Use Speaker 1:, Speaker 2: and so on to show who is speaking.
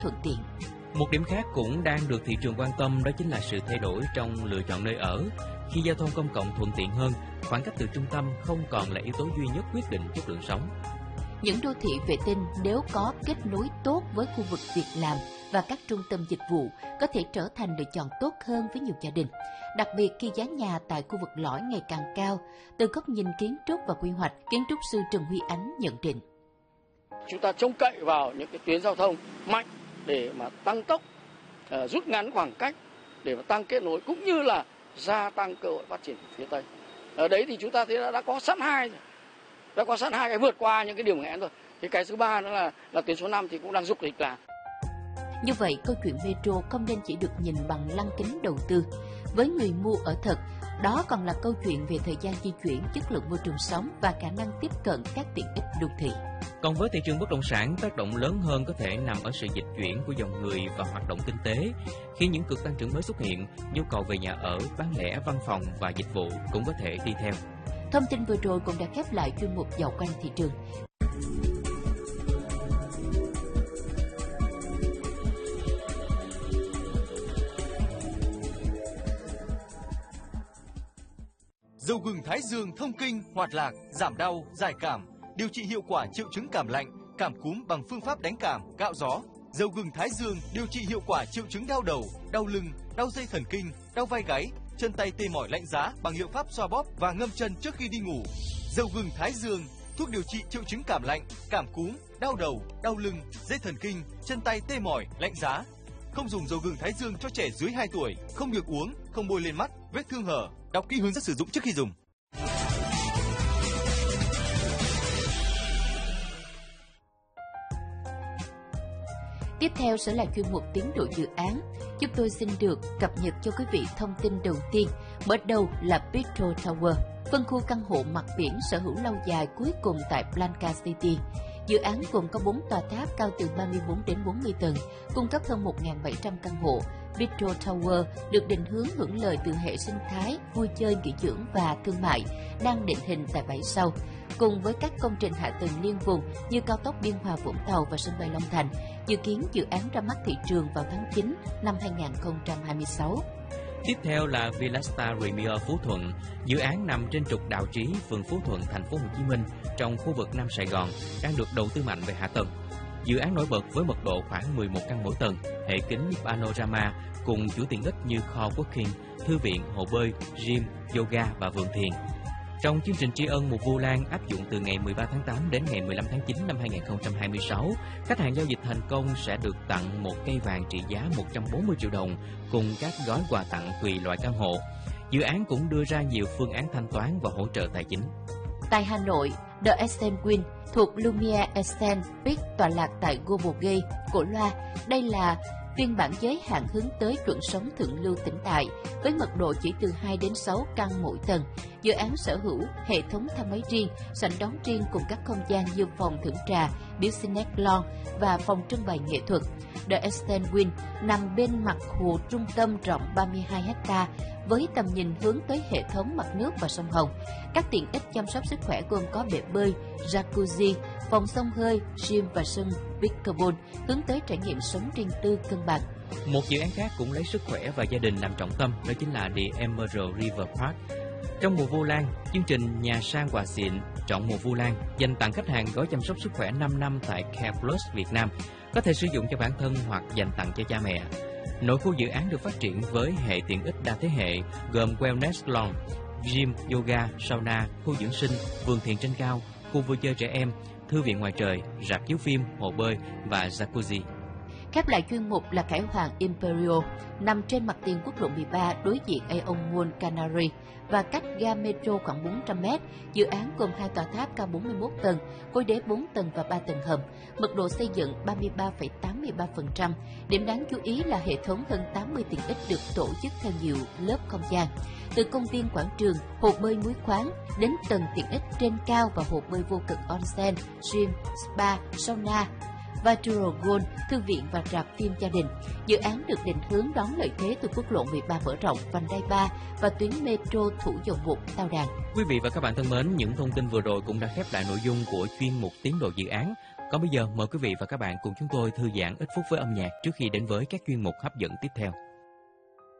Speaker 1: thuận tiện.
Speaker 2: Một điểm khác cũng đang được thị trường quan tâm đó chính là sự thay đổi trong lựa chọn nơi ở. Khi giao thông công cộng thuận tiện hơn, khoảng cách từ trung tâm không còn là yếu tố duy nhất quyết định chất lượng sống.
Speaker 1: Những đô thị vệ tinh nếu có kết nối tốt với khu vực việc làm và các trung tâm dịch vụ có thể trở thành lựa chọn tốt hơn với nhiều gia đình, đặc biệt khi giá nhà tại khu vực lõi ngày càng cao. Từ góc nhìn kiến trúc và quy hoạch, kiến trúc sư Trần Huy Ánh nhận định.
Speaker 3: Chúng ta trông cậy vào những cái tuyến giao thông mạnh để mà tăng tốc, rút ngắn khoảng cách, để mà tăng kết nối cũng như là gia tăng cơ hội phát triển phía Tây. Ở đấy thì chúng ta thấy đã có sẵn hai cái vượt qua những cái điểm nghẽn rồi. Thì cái thứ ba nữa là tuyến số 5 thì cũng đang dục dịch làm.
Speaker 1: Như vậy, câu chuyện metro không nên chỉ được nhìn bằng lăng kính đầu tư. Với người mua ở thật, đó còn là câu chuyện về thời gian di chuyển, chất lượng môi trường sống và khả năng tiếp cận các tiện ích đô thị.
Speaker 2: Còn với thị trường bất động sản, tác động lớn hơn có thể nằm ở sự dịch chuyển của dòng người và hoạt động kinh tế. Khi những cực tăng trưởng mới xuất hiện, nhu cầu về nhà ở, bán lẻ, văn phòng và dịch vụ cũng có thể đi theo.
Speaker 1: Thông tin vừa rồi cũng đã khép lại chuyên mục Dạo quanh thị trường.
Speaker 4: Dầu gừng Thái Dương thông kinh, hoạt lạc, giảm đau, giải cảm, điều trị hiệu quả triệu chứng cảm lạnh, cảm cúm bằng phương pháp đánh cảm, cạo gió. Dầu gừng Thái Dương điều trị hiệu quả triệu chứng đau đầu, đau lưng, đau dây thần kinh, đau vai gáy, chân tay tê mỏi lạnh giá bằng liệu pháp xoa bóp và ngâm chân trước khi đi ngủ. Dầu gừng Thái Dương, thuốc điều trị triệu chứng cảm lạnh, cảm cúm, đau đầu, đau lưng, dây thần kinh, chân tay tê mỏi, lạnh giá. Không dùng dầu gừng Thái Dương cho trẻ dưới 2 tuổi, không được uống, không bôi lên mắt, vết thương hở. Đọc kỹ hướng dẫn sử dụng trước khi dùng.
Speaker 1: Tiếp theo sẽ là chuyên mục tiến độ dự án. Chúng tôi xin được cập nhật cho quý vị thông tin đầu tiên. Mở đầu là Petro Tower, phân khu căn hộ mặt biển sở hữu lâu dài cuối cùng tại Blanca City. Dự án gồm có 4 tòa tháp cao từ 34 đến 40 tầng, cung cấp hơn 1.700 căn hộ. Petro Tower được định hướng hưởng lợi từ hệ sinh thái vui chơi nghỉ dưỡng và thương mại đang định hình tại bãi sau, cùng với các công trình hạ tầng liên vùng như cao tốc Biên Hòa Vũng Tàu và sân bay Long Thành. Dự kiến dự án ra mắt thị trường vào tháng 9 năm 2026.
Speaker 2: Tiếp theo là Villastar Premier Phú Thuận, dự án nằm trên trục Đào Trí, phường Phú Thuận, thành phố Hồ Chí Minh, trong khu vực Nam Sài Gòn, đang được đầu tư mạnh về hạ tầng. Dự án nổi bật với mật độ khoảng 11 căn mỗi tầng, hệ kính panorama cùng chuỗi tiện ích như coworking, thư viện, hồ bơi, gym, yoga và vườn thiền. Trong chương trình tri ân Mùa Vu Lan áp dụng từ ngày 13 tháng 8 đến ngày 15 tháng 9 năm 2026, khách hàng giao dịch thành công sẽ được tặng một cây vàng trị giá 140 triệu đồng cùng các gói quà tặng tùy loại căn hộ. Dự án cũng đưa ra nhiều phương án thanh toán và hỗ trợ tài chính.
Speaker 1: Tại Hà Nội, The Essence Win thuộc Lumiere Essence Peak tọa lạc tại Global Gate, Cổ Loa. Đây là phiên bản giới hạn hướng tới chuẩn sống thượng lưu tĩnh tại, với mật độ chỉ từ 2 đến 6 căn mỗi tầng. Dự án sở hữu hệ thống thang máy riêng, sảnh đón riêng cùng các không gian như phòng thưởng trà, business lounge và phòng trưng bày nghệ thuật. The Essence Win nằm bên mặt hồ trung tâm rộng 32 ha với tầm nhìn hướng tới hệ thống mặt nước và sông Hồng. Các tiện ích chăm sóc sức khỏe gồm có bể bơi, jacuzzi, phòng xông hơi, gym và sân pickleball, hướng tới trải nghiệm sống riêng tư cân bằng.
Speaker 2: Một dự án khác cũng lấy sức khỏe và gia đình làm trọng tâm, đó chính là The Emerald River Park. Trong mùa Vu Lan, chương trình Nhà sang quà xịn Chọn mùa Vu Lan dành tặng khách hàng gói chăm sóc sức khỏe 5 năm tại Care Plus Việt Nam, có thể sử dụng cho bản thân hoặc dành tặng cho cha mẹ. Nội khu dự án được phát triển với hệ tiện ích đa thế hệ gồm wellness lounge, gym, yoga, sauna, khu dưỡng sinh, vườn thiền trên cao, khu vui chơi trẻ em, thư viện ngoài trời, rạp chiếu phim, hồ bơi và jacuzzi.
Speaker 1: Khép lại chuyên mục là Cải Hoàng Imperial, nằm trên mặt tiền quốc lộ 13 đối diện Aeon Mall Canary và cách ga metro khoảng 400 m. Dự án gồm 2 tòa tháp cao 41 tầng, khối đế 4 tầng và 3 tầng hầm, mật độ xây dựng 33,83%. Điểm đáng chú ý là hệ thống hơn 80 tiện ích được tổ chức theo nhiều lớp không gian. Từ công viên quảng trường, hồ bơi muối khoáng đến tầng tiện ích trên cao và hồ bơi vô cực onsen, gym, spa, sauna, Virtual Gold, thư viện và rạp phim gia đình. Dự án được định hướng đón lợi thế từ quốc lộ 13 mở rộng, vành đai 3 và tuyến metro Thủ Dầu Một, Tao Đàn.
Speaker 2: Quý vị và các bạn thân mến, những thông tin vừa rồi cũng đã khép lại nội dung của chuyên mục Tiến độ dự án. Còn bây giờ mời quý vị và các bạn cùng chúng tôi thư giãn ít phút với âm nhạc trước khi đến với các chuyên mục hấp dẫn tiếp theo.